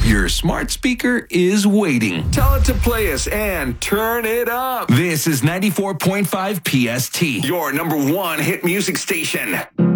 Your smart speaker is waiting. Tell it to play us and turn it up. This is 94.5 PST, Your number one hit music station.